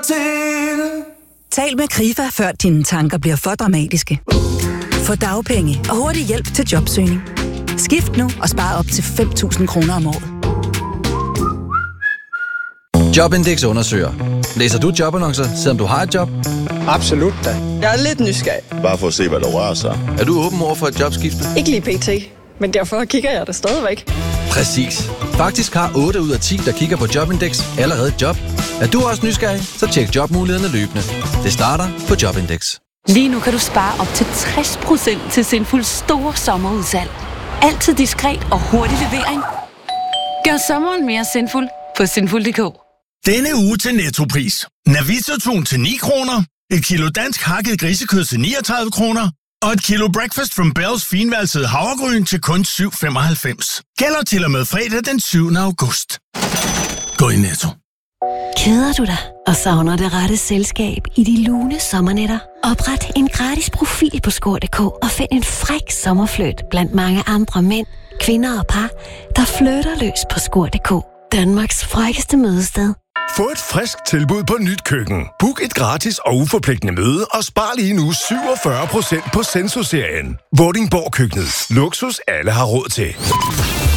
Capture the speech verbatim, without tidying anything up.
til. Tal med Krifa, før dine tanker bliver for dramatiske. Få dagpenge og hurtig hjælp til jobsøgning. Skift nu og spar op til fem tusind kroner om året. Jobindex undersøger. Læser du jobannoncer, selvom du har et job? Absolut da. Jeg er lidt nysgerrig. Bare for at se, hvad der rører sig. Er du åben over for et jobskifte? Ikke lige pt, men derfor kigger jeg det stadigvæk. Præcis. Faktisk har otte ud af ti, der kigger på Jobindex, allerede et job. Er du også nysgerrig? Så tjek jobmulighederne løbende. Det starter på Jobindex. Lige nu kan du spare op til tres procent til Sinful store sommerudsalg. Altid diskret og hurtig levering. Gør sommeren mere sinful på sinful punktum d k. Denne uge til Nettopris. Navita-tun til ni kroner. Et kilo dansk hakket grisekød til niogtredive kroner. Og et kilo Breakfast from Bells finvalsede havregryn til kun syv femoghalvfems. Gælder til og med fredag den syvende august. Gå i Netto. Keder du dig og savner det rette selskab i de lune sommernætter? Opret en gratis profil på skor punktum d k og find en fræk sommerfløjt blandt mange andre mænd, kvinder og par, der flytter løs på skor punktum d k. Danmarks frækkeste mødested. Få et frisk tilbud på nyt køkken. Book et gratis og uforpligtende møde og spar lige nu syvogfyrre procent på Senso-serien. Vordingborg Køkkenet. Luksus alle har råd til.